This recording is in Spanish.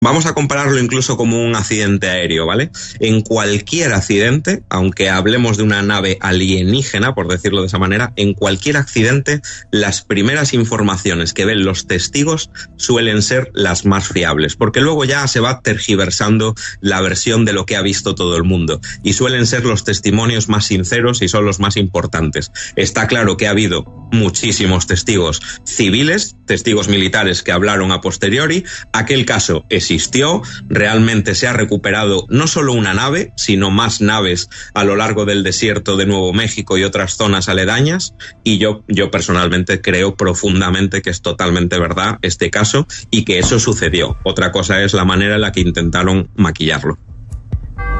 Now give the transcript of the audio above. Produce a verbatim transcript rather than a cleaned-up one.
Vamos a compararlo incluso como un accidente aéreo, ¿vale? En cualquier accidente, aunque hablemos de una nave alienígena, por decirlo de esa manera, en cualquier accidente, las primeras informaciones que ven los testigos suelen ser las más fiables, porque luego ya se va tergiversando la versión de lo que ha visto todo el mundo, y suelen ser los testimonios más sinceros y son los más importantes. Está claro que ha habido muchísimos testigos civiles, testigos militares que hablaron a posteriori. Aquel caso es existió, realmente se ha recuperado no solo una nave, sino más naves a lo largo del desierto de Nuevo México y otras zonas aledañas, y yo, yo personalmente creo profundamente que es totalmente verdad este caso y que eso sucedió. Otra cosa es la manera en la que intentaron maquillarlo.